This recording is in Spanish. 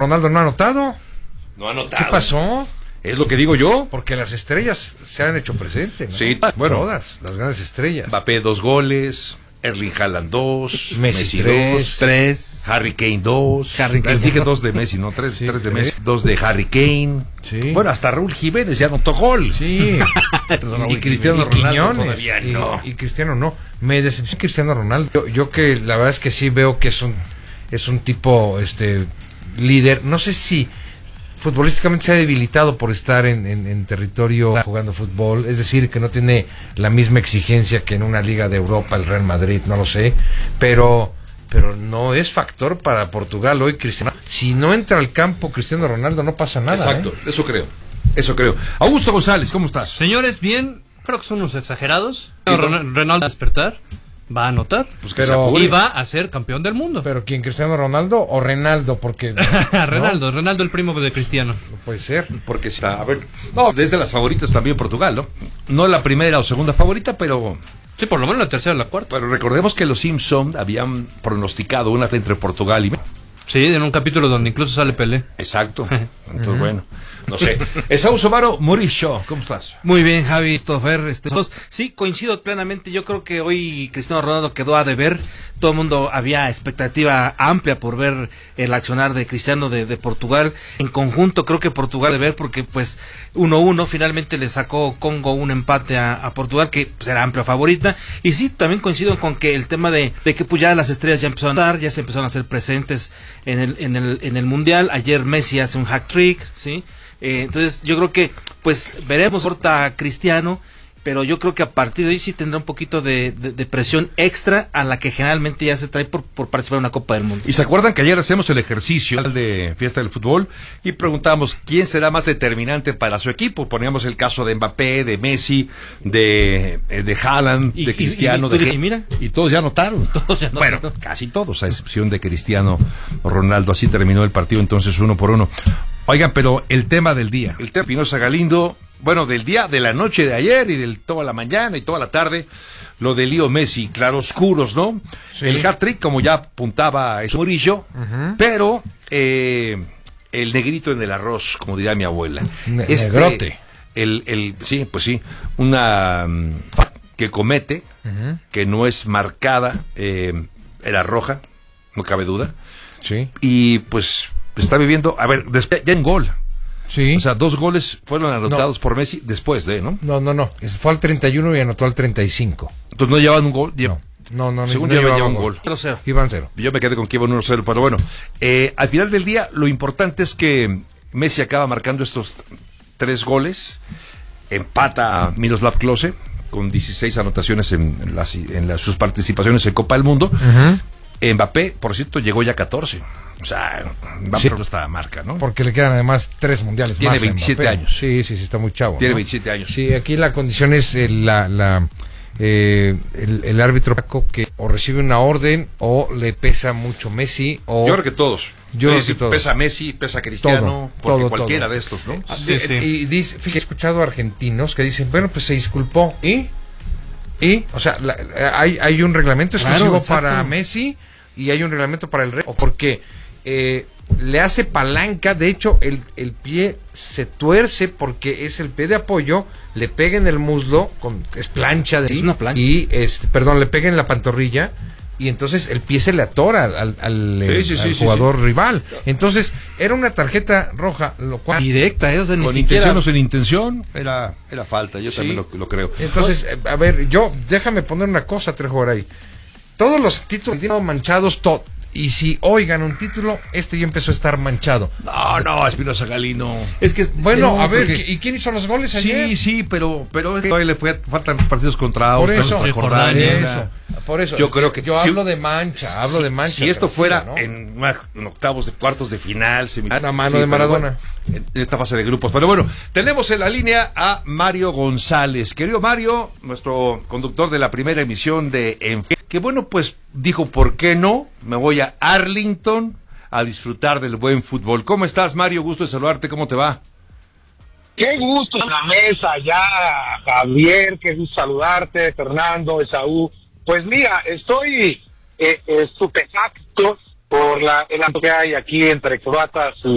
Ronaldo no ha anotado. No ha anotado. ¿Qué pasó? Es lo que digo yo. Porque las estrellas se han hecho presentes, ¿no? Sí, bueno. Todas, las grandes estrellas. Mbappé 2 goles, Erling Haaland 2, Messi 3. Harry Kane 2. Harry Kane. Dije 2 de Messi, no 3, Sí, 3 de 3. Messi, 2 de Harry Kane. Sí. Bueno, hasta Raúl Jiménez ya anotó gol. Sí. Y Cristiano Ronaldo Quiñones, todavía no. y Cristiano no. Me decepciona Cristiano Ronaldo. Yo que la verdad es que sí veo que es un tipo líder. No sé si futbolísticamente se ha debilitado por estar en territorio jugando fútbol, es decir, que no tiene la misma exigencia que en una liga de Europa, el Real Madrid, no lo sé, pero no es factor para Portugal hoy Cristiano. Si no entra al campo Cristiano Ronaldo no pasa nada. Exacto, eso creo. Augusto González, ¿cómo estás? Señores, bien, creo que son unos exagerados. Ronaldo va a despertar, va a anotar, Pues que se apure. y va a ser campeón del mundo. Pero ¿quién, Cristiano Ronaldo o Renaldo? Porque Ronaldo el primo de Cristiano. no puede ser. Porque está, a ver, no, desde las favoritas también Portugal, ¿no? No la primera o segunda favorita, pero Sí, por lo menos la tercera o la cuarta. bueno, recordemos que los Simpson habían pronosticado una entre Portugal y Sí, en un capítulo donde incluso sale Pelé. exacto. Entonces, bueno, no sé. Esaú Somaro Murillo, ¿cómo estás? Muy bien, Javi, Christopher. Sí, coincido plenamente. Yo creo que hoy Cristiano Ronaldo quedó a deber. Todo el mundo había expectativa amplia por ver el accionar de Cristiano de Portugal. En conjunto, creo que Portugal de ver, porque pues 1-1 finalmente le sacó Congo un empate a Portugal, que pues, era amplia favorita. Y sí, también coincido con que el tema de que pues ya las estrellas ya empezaron a dar, ya se empezaron a hacer presentes en el Mundial. Ayer Messi hace un hat-trick, ¿sí? Entonces yo creo que pues veremos corta Cristiano, pero yo creo que a partir de ahí sí tendrá un poquito de presión extra a la que generalmente ya se trae por participar en una Copa del Mundo. Y se acuerdan que ayer hacíamos el ejercicio de Fiesta del Fútbol y preguntábamos quién será más determinante para su equipo. Poníamos el caso de Mbappé, de Messi, de Haaland, de Cristiano, y todos ya anotaron. Bueno, casi todos, a excepción de Cristiano Ronaldo. Así terminó el partido entonces 1-1. Oigan, pero el tema del día, el tema Espinosa Galindo, bueno, del día, de la noche de ayer y del toda la mañana y toda la tarde, lo de Leo Messi, claroscuros, ¿no? Sí. El hat-trick, como ya apuntaba Murillo, pero el negrito en el arroz, como diría mi abuela. Negrote. Sí, pues sí, una que comete, que no es marcada, era roja, no cabe duda, Sí. y pues está viviendo, a ver, después ya en gol. Sí. O sea, 2 goles fueron anotados por Messi después de, ¿no? No. Fue al 31 y anotó al 35. Entonces no llevaban un gol. No. Según no yo llevaba llevaban un gol. 0-0. Iban 0. Yo me quedé con que iban 1-0, pero bueno. Al final del día, lo importante es que Messi acaba marcando estos 3 goles, empata a Miroslav Klose con 16 anotaciones en sus participaciones en Copa del Mundo. Mbappé, por cierto, llegó ya a 14. O sea, va Sí. por esta marca, ¿no? Porque le quedan además 3 mundiales Tiene más. a 27 Mbappé. años. Sí, está muy chavo. Tiene ¿no? 27 años. Sí, aquí la condición es el árbitro que o recibe una orden o le pesa mucho Messi o... Yo creo que todos. Yo creo que Sí, todos. pesa Messi, pesa Cristiano, porque todo. cualquiera de estos, ¿no? Sí. Y dice, fíjate, he escuchado argentinos que dicen, bueno, pues se disculpó. ¿Y? O sea, hay un reglamento exclusivo para Messi y hay un reglamento para el resto. Porque le hace palanca, de hecho, el pie se tuerce porque es el pie de apoyo, le pega en el muslo, es plancha de Es una plancha. y le pega en la pantorrilla. Y entonces el pie se le atora al jugador rival. Entonces, era una tarjeta roja, lo cual... Directa, o sea, ni Con siquiera... intención o sin intención, era falta, yo Sí. también lo creo. Entonces, a ver, déjame poner una cosa, Trejo Garay. Todos los títulos han sido manchados, y si hoy gana un título, ya empezó a estar manchado. No, Espinosa Galino. Es que Bueno, no, a ver, porque- ¿y quién hizo los goles ayer? Sí, pero todavía le faltan los partidos contra Por Austria, eso, contra por Jordania. eso. Yo creo que yo si- hablo de mancha, hablo de mancha. Si esto fuera tranquilo, ¿no? en octavos de cuartos de final, Una mano de Maradona. Bueno, en esta fase de grupos. Pero bueno, tenemos en la línea a Mario González. Querido Mario, nuestro conductor de la primera emisión de Enfoque, que bueno, pues dijo, ¿por qué no? Me voy a Arlington a disfrutar del buen fútbol. ¿Cómo estás, Mario? Gusto de saludarte, ¿cómo te va? Qué gusto en la mesa ya, Javier, qué gusto saludarte, Fernando, Esaú. Pues mira, estoy estupefacto por el que hay aquí entre croatas